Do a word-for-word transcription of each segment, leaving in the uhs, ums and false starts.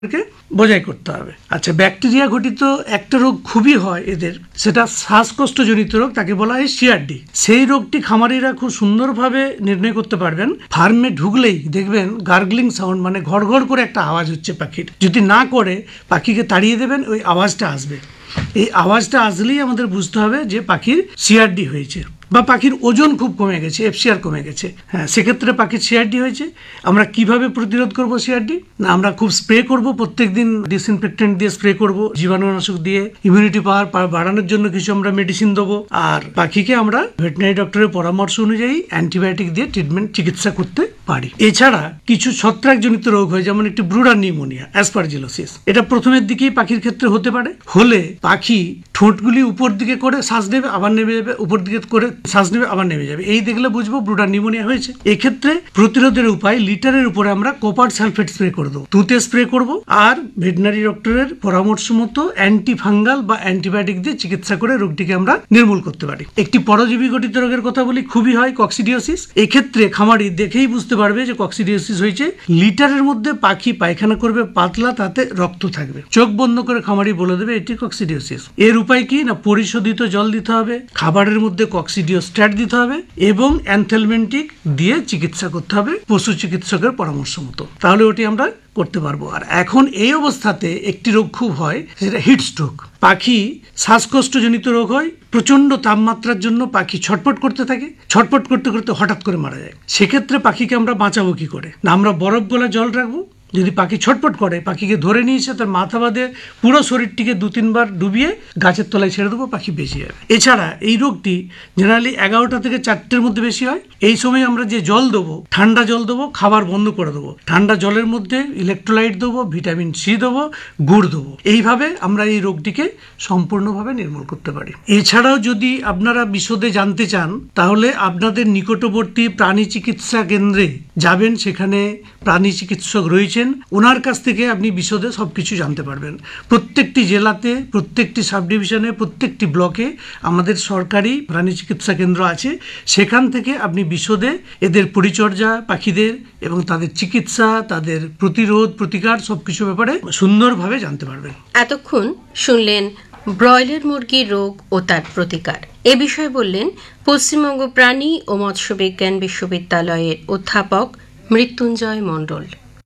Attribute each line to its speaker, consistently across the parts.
Speaker 1: বজায় করতে হবে। আচ্ছা, ব্যাকটেরিয়া ঘটিত একটা রোগ খুবই হয় এদের, সেটা শ্বাসকষ্টজনিত রোগ, তাকে বলা হয় সিআরডি। সেই রোগটি খামারিরা খুব সুন্দরভাবে নির্ণয় করতে পারবেন। ফার্মে ঢুকলেই দেখবেন গার্গলিং সাউন্ড, মানে ঘড় ঘড় করে একটা আওয়াজ হচ্ছে পাখির। যদি না করে পাখিকে তাড়িয়ে দেবেন, ওই আওয়াজটা আসবে। এই আওয়াজটা আসলেই আমাদের বুঝতে হবে যে পাখির সিআরডি হয়েছে, বা পাখির ওজন খুব কমে গেছে, এফসিআর কমে গেছে। হ্যাঁ, সেক্ষেত্রে পাখির সিআরডি হয়েছে। আমরা কিভাবে প্রতিরোধ করব সিআরডি? না, আমরা খুব স্প্রে করব, প্রত্যেক দিন ডিসইনফেক্টেন্ট দিয়ে স্প্রে করব, জীবাণুনাশক দিয়ে। ইমিউনিটি পাওয়ার বাড়ানোর জন্য কিছু আমরা মেডিসিন দেবো। আর পাখিকে আমরা ভেটেরিনারি ডক্টরের পরামর্শ অনুযায়ী অ্যান্টিবায়োটিক দিয়ে ট্রিটমেন্ট চিকিৎসা করতে পারি। এছাড়া কিছু ছত্রাকজনিত রোগ হয়, যেমন একটি ব্রুডার নিউমোনিয়া, অ্যাসপারজিলোসিস। এটা প্রথমের দিকেই পাখির ক্ষেত্রে হতে পারে। হলে পাখি ঠোঁটগুলি উপর দিকে করে শ্বাস নেবে, আবার নেমে যাবে, উপর দিকে করে শ্বাস নেবে, আবার নেমে যাবে। এই দেখলে বুঝবো ব্রুডার নিউমোনিয়া হয়েছে। এক্ষেত্রে প্রতিরোধের উপায়, লিটারের উপরে আমরা কপার সালফেট স্প্রে করে দেবো, তুতে স্প্রে করব, আর ভেটেরিনারি ডক্টরের পরামর্শ মতো অ্যান্টি ফাঙ্গাল বা অ্যান্টিবায়োটিক দিয়ে চিকিৎসা করে রোগটিকে আমরা নির্মূল করতে পারি। একটি পরজীবী ঘটিত রোগের কথা বলি, খুবই হয় কক্সিডিওসিস। এক্ষেত্রে খামারি দেখেই বুঝতে পারবে যে কক্সিডিওসিস হয়েছে। লিটারের মধ্যে পাখি পায়খানা করবে পাতলা, তাতে রক্ত থাকবে। চোখ বন্ধ করে খামারি বলে দেবে এটি কক্সিডিওসিস। এর উপায় কি? না, পরিশোধিত জল দিতে হবে, খাবারের মধ্যে কক্সিডিওস্ট্যাট দিতে হবে, এবং অ্যানথেলমেন্টিক দিয়ে চিকিৎসা করতে হবে পশু চিকিৎসকের পরামর্শ মতো। তাহলে ওটি আমরা করতে পারবো। আর এখন এই অবস্থাতে একটি রোগ খুব হয়, সেটা হিট স্ট্রোক। পাখি শ্বাসকষ্টজনিত রোগ হয়। প্রচন্ড তাপমাত্রার জন্য পাখি ছটপট করতে থাকে, ছটপট করতে করতে হঠাৎ করে মারা যায়। সেক্ষেত্রে পাখিকে আমরা বাঁচাবো কি করে? না, আমরা বরফ গলা জল রাখবো। যদি পাখি ছটপট করে, পাখিকে ধরে নিয়ে এসে তার মাথা বাঁধে পুরো শরীরটিকে দু তিনবার ডুবিয়ে গাছের তলায় ছেড়ে দেবো, পাখি বেঁচে যাবে। এছাড়া এই রোগটি জেনারেলি এগারোটা থেকে চারটের মধ্যে বেশি হয়। এই সময় আমরা যে জল দেবো, ঠান্ডা জল দেবো, খাবার বন্ধ করে দেবো। ঠান্ডা জলের মধ্যে ইলেকট্রোলাইট দেবো, ভিটামিন সি দেবো, গুড় দেবো। এইভাবে আমরা এই রোগটিকে সম্পূর্ণভাবে নির্মূল করতে পারি। এছাড়াও যদি আপনারা বিশদে জানতে চান, তাহলে আপনাদের নিকটবর্তী প্রাণী চিকিৎসা কেন্দ্রে যাবেন, সেখানে প্রাণী চিকিৎসক রয়েছে, ওনার কাছ থেকে আপনি বিশদে সবকিছু জানতে পারবেন। প্রত্যেকটি জেলাতে, প্রত্যেকটি সাব ডিভিশনে, প্রত্যেকটি ব্লকে আমাদের সরকারি প্রাণী চিকিৎসা কেন্দ্র আছে। সেখান থেকে আপনি বিশদে এদের পরিচর্যা, পাখিদের এবং তাদের চিকিৎসা, তাদের প্রতিরোধ, প্রতিকার সবকিছু ব্যাপারে সুন্দরভাবে জানতে পারবেন।
Speaker 2: এতক্ষণ শুনলেন ব্রয়লার মুরগির রোগ ও তার প্রতিকার। এ বিষয়ে বললেন পশ্চিমবঙ্গ প্রাণী ও মৎস্য বিজ্ঞান বিশ্ববিদ্যালয়ের অধ্যাপক মৃত্যুঞ্জয় মণ্ডল।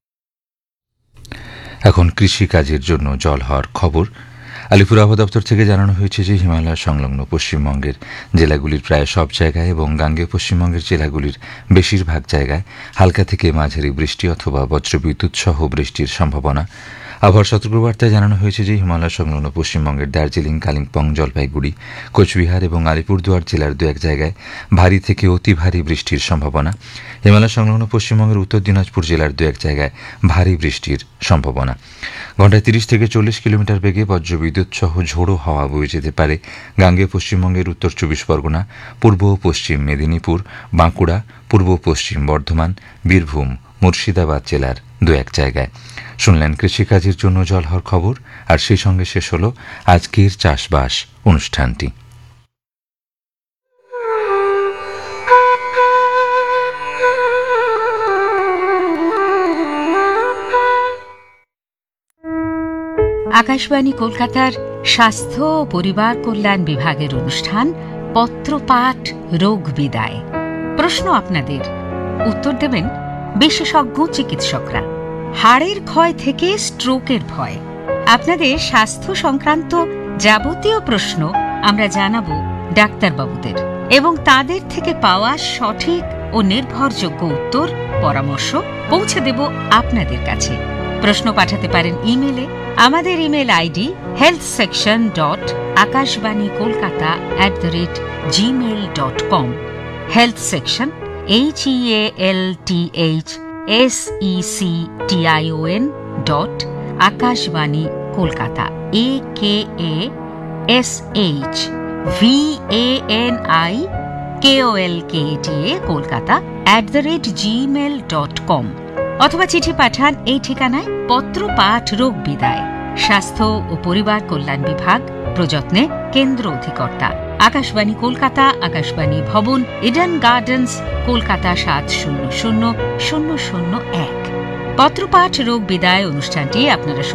Speaker 3: এখন কৃষি কাজের জন্য জল হওয়ার খবর। আলিপুর আবহাওয়া দপ্তর থেকে জানানো হয়েছে যে হিমালয় সংলগ্ন পশ্চিমবঙ্গের জেলাগুলির প্রায় সব জায়গায় এবং গাঙ্গেয় পশ্চিমবঙ্গের জেলাগুলির বেশিরভাগ জায়গায় হালকা থেকে মাঝারি বৃষ্টি অথবা বজ্রবিদ্যুৎ সহ বৃষ্টির সম্ভাবনা। আবহাওয়ার সতর্কবার্তায় জানানো হয়েছে যে হিমালয় সংলগ্ন পশ্চিমবঙ্গের দার্জিলিং, কালিম্পং, জলপাইগুড়ি, কোচবিহার এবং আলিপুরদুয়ার জেলার দু এক জায়গায় ভারী থেকে অতি ভারী বৃষ্টির সম্ভাবনা। হিমালয় সংলগ্ন পশ্চিমবঙ্গের উত্তর দিনাজপুর জেলার দু এক জায়গায় ভারী বৃষ্টির সম্ভাবনা। ঘন্টায় তিরিশ থেকে চল্লিশ কিলোমিটার বেগে বজ্রবিদ্যুৎ সহ ঝোড়ো হাওয়া বয়ে যেতে পারে গাঙ্গেয় পশ্চিমবঙ্গের উত্তর চব্বিশ পরগনা, পূর্ব ও পশ্চিম মেদিনীপুর, বাঁকুড়া, পূর্ব পশ্চিম বর্ধমান, বীরভূম, মুর্শিদাবাদ জেলার দু এক জায়গায়। শুনলেন কৃষিকাজের জন্য জল হওয়ার খবর। আর সেই সঙ্গে শেষ হল আজকের চাষবাস অনুষ্ঠানটি।
Speaker 4: আকাশবাণী কলকাতার স্বাস্থ্য ও পরিবার কল্যাণ বিভাগের অনুষ্ঠান পত্রপাঠ রোগ বিদায়। প্রশ্ন আপনাদের, উত্তর দেবেন বিশেষজ্ঞ চিকিৎসকরা। হাড়ের ক্ষয় থেকে স্ট্রোকের ভয়, আপনাদের স্বাস্থ্য সংক্রান্ত যাবতীয় প্রশ্ন আমরা জানাবো ডাক্তারবাবুদের, এবং তাদের থেকে পাওয়া সঠিক ও নির্ভরযোগ্য উত্তর, পরামর্শ পৌঁছে দেব আপনাদের কাছে। প্রশ্ন পাঠাতে পারেন ইমেলে। আমাদের email ID health section dot Akashvani Kolkata at the rate Gmail dot com. Health section, H E A L T H S E C T I O N dot Akashvani Kolkata, A K A S H V A N I K O L K T A Kolkata at the rate Gmail dot com. অথবা চিঠি পাঠান এই ঠিকানায়, পত্রপাঠ রোগ বিদায়, স্বাস্থ্য ও পরিবার কল্যাণ বিভাগ, প্রযত্নে কেন্দ্র অধিকর্তা, আকাশবাণী কলকাতা, আকাশবাণী ভবন, ইডেন গার্ডেন্স, কলকাতা সাত শূন্য শূন্য শূন্য শূন্য এক। পত্রপাঠ রোগ বিদায় অনুষ্ঠানটি আপনারা